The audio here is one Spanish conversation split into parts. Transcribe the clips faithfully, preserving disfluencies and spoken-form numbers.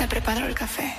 te preparo el café.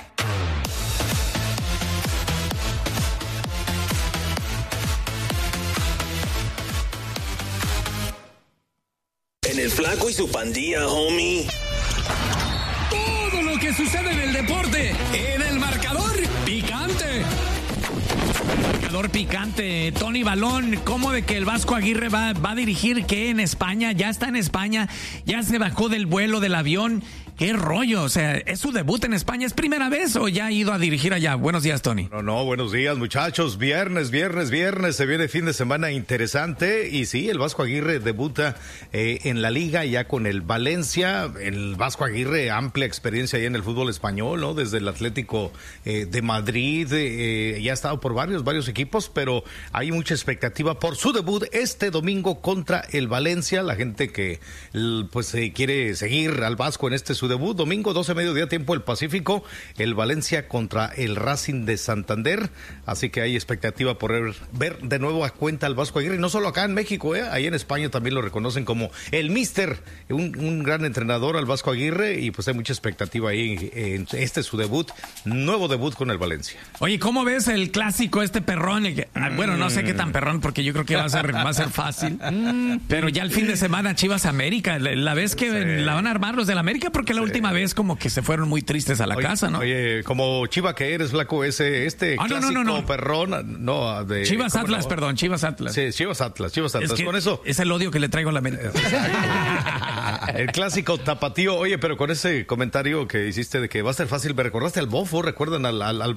En el Flaco y su pandilla, homie. Todo lo que sucede en el deporte, en el marcador picante. Marcador picante, Tony Balón, ¿cómo de que el Vasco Aguirre va, va a dirigir qué en España? Ya está en España, ya se bajó del vuelo del avión. ¿Qué rollo? O sea, ¿es su debut en España? ¿Es primera vez o ya ha ido a dirigir allá? Buenos días, Tony. No, no, buenos días, muchachos. Viernes, viernes, viernes. Se viene fin de semana interesante. Y sí, el Vasco Aguirre debuta eh, en la Liga ya con el Valencia. El Vasco Aguirre, amplia experiencia ya en el fútbol español, ¿no? Desde el Atlético eh, de Madrid. Eh, ya ha estado por varios, varios equipos, pero hay mucha expectativa por su debut este domingo contra el Valencia. La gente que pues eh, quiere seguir al Vasco en este su debut, domingo doce mediodía tiempo del Pacífico, el Valencia contra el Racing de Santander, así que hay expectativa por ver, ver de nuevo a cuenta al Vasco Aguirre, y no solo acá en México, eh, ahí en España también lo reconocen como el Mister, un, un gran entrenador al Vasco Aguirre, y pues hay mucha expectativa ahí en este su debut, nuevo debut con el Valencia. Oye, ¿cómo ves el clásico este perrón? El, bueno, no sé qué tan perrón, porque yo creo que va a ser, va a ser fácil, pero ya el fin de semana Chivas América, la vez que sí. la van a armar los del América, porque la última vez como que se fueron muy tristes a la oye, casa, ¿no? Oye, como Chiva que eres, Flaco, ese, este ah, clásico no, no, no, no. perrón, no, de... Chivas Atlas, no? perdón, Chivas Atlas. Sí, Chivas Atlas, Chivas Atlas, es que con eso... Es el odio que le traigo a la América. El clásico tapatío, oye, pero con ese comentario que hiciste de que va a ser fácil, me recordaste al Bofo, recuerdan al, al, al